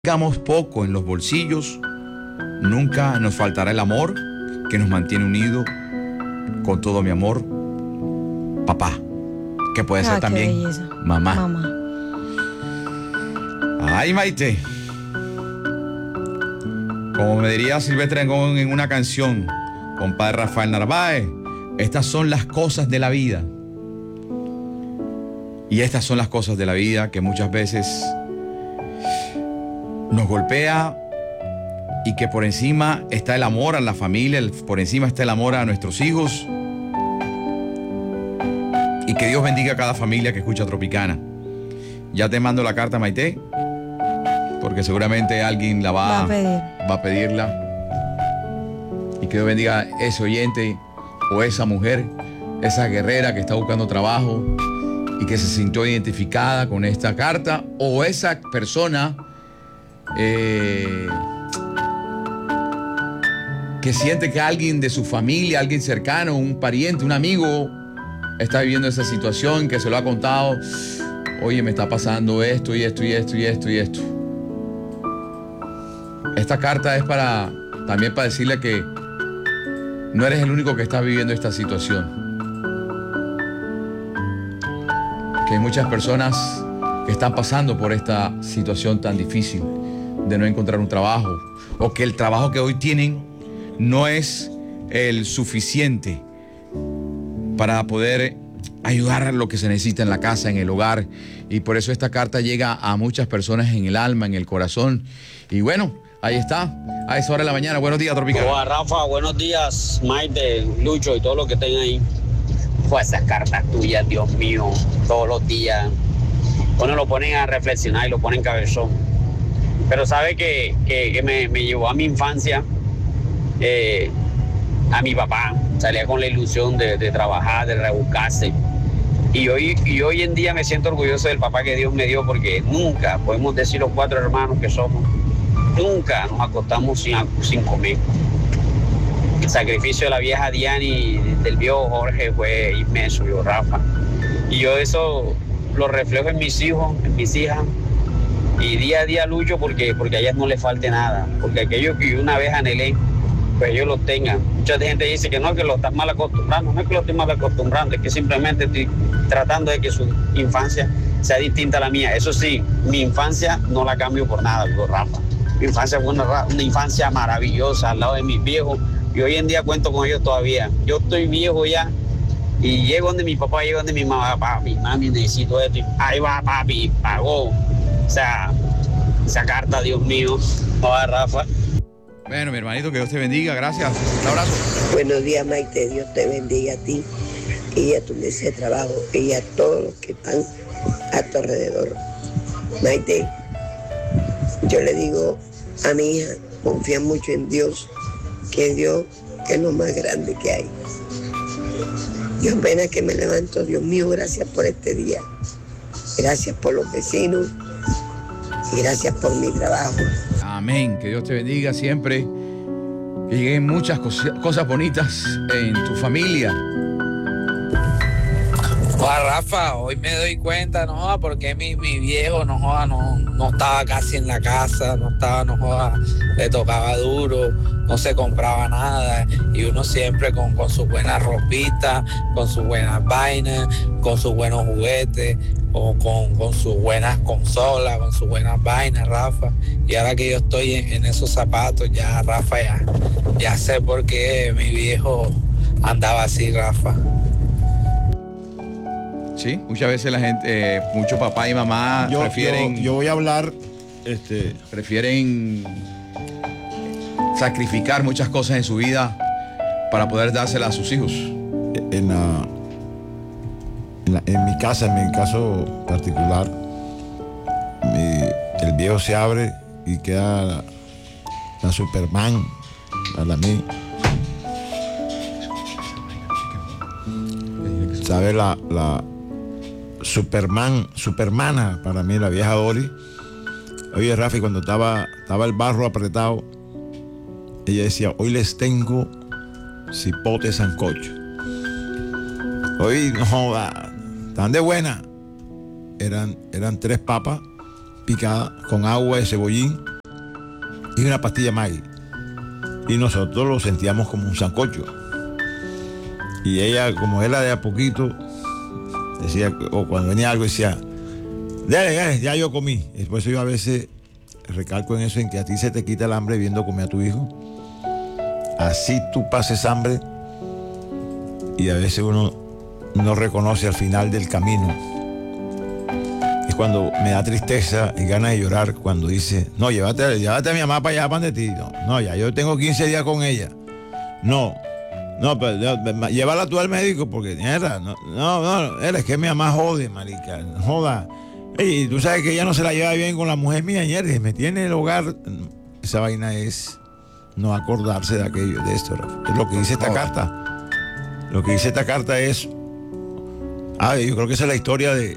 Tengamos poco en los bolsillos, nunca nos faltará el amor que nos mantiene unidos con todo mi amor. Papá, que puede ser también belleza. mamá. Mamá. Ay, Maite. Como me diría Silvestre Dangond en una canción, compadre Rafael Narváez, estas son las cosas de la vida. Y estas son las cosas de la vida que muchas veces nos golpea, y que por encima está el amor a la familia, por encima está el amor a nuestros hijos. Y que Dios bendiga a cada familia que escucha Tropicana. Ya te mando la carta, Maite, porque seguramente alguien la va a pedirla. Y que Dios bendiga a ese oyente o esa mujer, esa guerrera que está buscando trabajo y que se sintió identificada con esta carta, o esa persona que siente que alguien de su familia, alguien cercano, un pariente, un amigo, está viviendo esa situación, que se lo ha contado. Oye, me está pasando esto y esto y esto y esto y esto. Esta carta es también para decirle que no eres el único que está viviendo esta situación. Que hay muchas personas que están pasando por esta situación tan difícil de no encontrar un trabajo, o que el trabajo que hoy tienen no es el suficiente para poder ayudar a lo que se necesita en la casa, en el hogar. Y por eso esta carta llega a muchas personas en el alma, en el corazón. Y bueno, ahí está, a esa hora de la mañana. Buenos días, Tropical. Hola, Rafa, buenos días, Maite, Lucho y todo lo que estén ahí. Pues esas cartas tuyas, Dios mío, todos los días. Bueno, lo ponen a reflexionar y lo ponen cabezón. Pero sabe que me llevó a mi infancia, a mi papá. Salía con la ilusión de trabajar, de rebuscarse. Y hoy en día me siento orgulloso del papá que Dios me dio, porque nunca, podemos decir los 4 hermanos que somos, nunca nos acostamos sin comer. El sacrificio de la vieja Diana y del viejo Jorge fue inmenso, yo, Rafa. Y yo eso lo reflejo en mis hijos, en mis hijas. Y día a día lucho porque a ellas no les falte nada. Porque aquello que yo una vez anhelé, pues ellos lo tengan. Mucha gente dice que no, que lo están mal acostumbrando. No es que lo estoy mal acostumbrando, es que simplemente estoy tratando de que su infancia sea distinta a la mía. Eso sí, mi infancia no la cambio por nada, digo, Rafa. Mi infancia fue una infancia maravillosa al lado de mis viejos. Y hoy en día cuento con ellos todavía. Yo estoy viejo ya y llego donde mi papá, llego donde mi mamá. Papi, mami, necesito esto. Y ahí va, papi, pagó. O sea, esa carta, Dios mío. Hola, Rafa. Bueno, mi hermanito, que Dios te bendiga. Gracias. Un abrazo. Buenos días, Maite. Dios te bendiga a ti y a tu mesa de trabajo y a todos los que están a tu alrededor. Maite, yo le digo a mi hija, confía mucho en Dios, que Dios es lo más grande que hay. Dios, pena que me levanto. Dios mío, gracias por este día. Gracias por los vecinos y gracias por mi trabajo. Amén. Que Dios te bendiga siempre. Que lleguen muchas cosas bonitas en tu familia. Hola, Rafa, hoy me doy cuenta, no joda, porque mi viejo no estaba casi en la casa, no joda, le tocaba duro, no se compraba nada, y uno siempre con sus buenas ropitas, con sus buenas vainas, con sus buenos juguetes, o con sus buenas consolas, con sus buenas vainas, Rafa. Y ahora que yo estoy en esos zapatos, ya, Rafa, ya sé por qué mi viejo andaba así, Rafa. Sí, muchas veces la gente, muchos papás y mamá prefieren... Yo voy a hablar... Prefieren sacrificar muchas cosas en su vida para poder dárselas a sus hijos. En mi casa, en mi caso particular, el viejo se abre y queda la Superman para mí. ¿Sabe? La Supermana para mí, la vieja Dori. Oye, Rafi, cuando estaba el barro apretado, ella decía, hoy les tengo cipote sancocho. Hoy no joda, tan de buena. Eran 3 papas picadas con agua de cebollín, y una pastilla Maggi. Y nosotros lo sentíamos como un sancocho. Y ella, como era de a poquito, decía, o cuando venía algo decía, dale, ya yo comí. Y por eso yo a veces recalco en eso, en que a ti se te quita el hambre viendo comer a tu hijo. Así tú pases hambre y a veces uno no reconoce al final del camino. Es cuando me da tristeza y ganas de llorar cuando dice, no, llévate a mi mamá para allá, para de ti. No, ya yo tengo 15 días con ella. No, pero llévala tú al médico porque, mierda, es que mi mamá jode, marica, joda. Y tú sabes que ella no se la lleva bien con la mujer mía, mierda, me tiene el hogar. Esa vaina es no acordarse de aquello, de esto, Rafa. Es lo que dice esta carta. Lo que dice esta carta es, yo creo que esa es la historia de,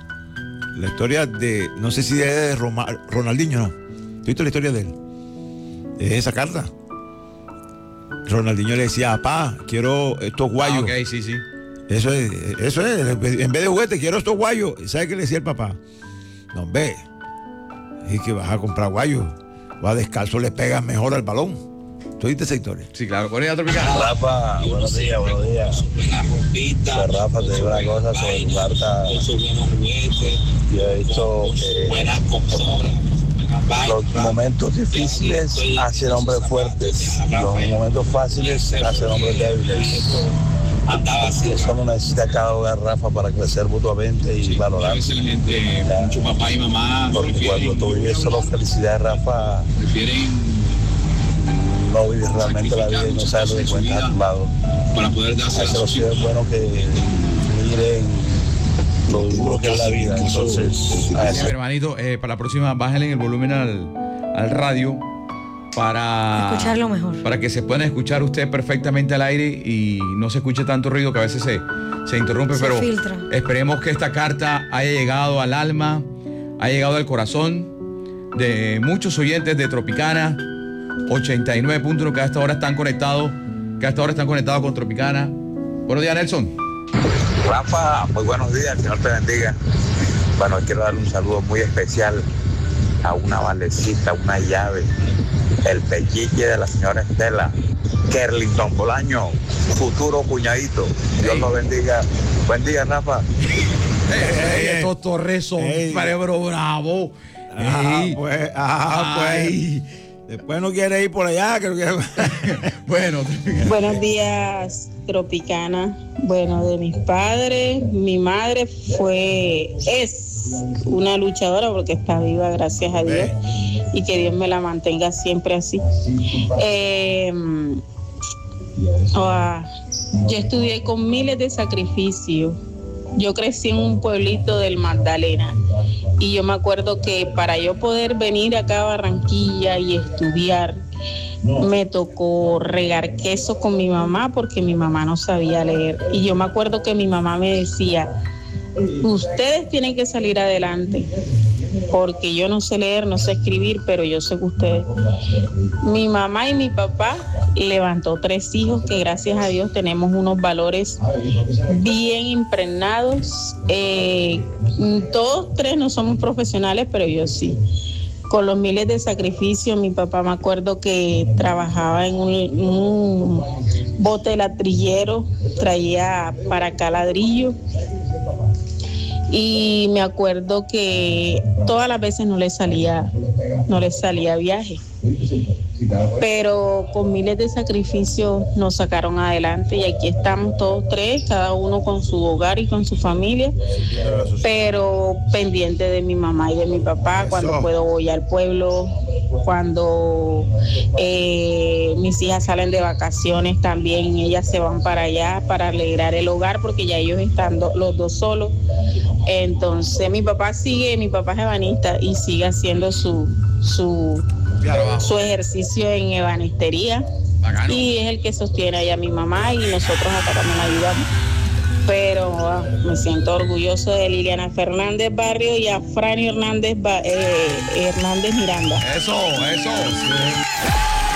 no sé si es de Ronaldinho, ¿no? ¿Has visto la historia de él? Es esa carta. Ronaldinho le decía, papá, quiero estos guayos. Ok, sí. Eso es, en vez de juguete, quiero estos guayos. ¿Sabes qué le decía el papá? No, ve, es que vas a comprar guayos, vas descalzo, le pegas mejor al balón. ¿Tú viste esa historia? Sí, claro. Con ella Tropicana. Rafa, buenos días. Pues Rafa, te digo una cosa sobre tu carta. Yo he visto que los momentos difíciles hacen hombres fuertes, los momentos fáciles hacen hombres débiles. Eso no necesita cada hogar, Rafa, para crecer mutuamente y valorarse. Mucho papá y mamá. Porque cuando tú vives solo felicidad, Rafa, no vives realmente la vida y no sabes lo que cuentas a tu lado. Eso sí es bueno que miren lo duro que es la vida. Entonces, hermanito, para la próxima, bájale el volumen al radio para escucharlo mejor. Para que se puedan escuchar usted perfectamente al aire y no se escuche tanto ruido que a veces se interrumpe, pero filtra. Esperemos que esta carta haya llegado al alma, haya llegado al corazón de muchos oyentes de Tropicana 89.1 que a esta hora están conectados con Tropicana. Buenos días, Nelson. Rafa, muy buenos días, el Señor te bendiga. Bueno, quiero darle un saludo muy especial a una valecita, una llave, el pechiche de la señora Estela, Kerlington Bolaño, futuro cuñadito. Dios lo bendiga. Buen día, Rafa. Estos Torres son cerebro bravo. Pues. Después no quiere ir por allá. Bueno. Buenos días, Tropicana. Bueno, de mis padres, mi madre es una luchadora porque está viva, gracias a Dios, y que Dios me la mantenga siempre así. Yo estudié con miles de sacrificios. Yo crecí en un pueblito del Magdalena y yo me acuerdo que para yo poder venir acá a Barranquilla y estudiar, me tocó regar queso con mi mamá porque mi mamá no sabía leer. Y yo me acuerdo que mi mamá me decía, ustedes tienen que salir adelante porque yo no sé leer, no sé escribir, pero yo sé que ustedes. Mi mamá y mi papá levantó 3 hijos que gracias a Dios tenemos unos valores bien impregnados. Todos 3 no somos profesionales, pero yo sí. Con los miles de sacrificios, mi papá me acuerdo que trabajaba en un bote ladrillero, traía para acá ladrillo. Y me acuerdo que todas las veces no le salía viaje, pero con miles de sacrificios nos sacaron adelante y aquí estamos todos 3, cada uno con su hogar y con su familia, pero pendiente de mi mamá y de mi papá. Cuando puedo voy al pueblo, cuando mis hijas salen de vacaciones también, ellas se van para allá para alegrar el hogar porque ya ellos están los 2 solos. Entonces mi papá es ebanista y sigue haciendo su ejercicio en ebanistería. Bacano. Y es el que sostiene allá a mi mamá y nosotros acá también ayudamos. Pero me siento orgulloso de Liliana Fernández Barrio y a Franny Hernández Miranda. Eso. Sí.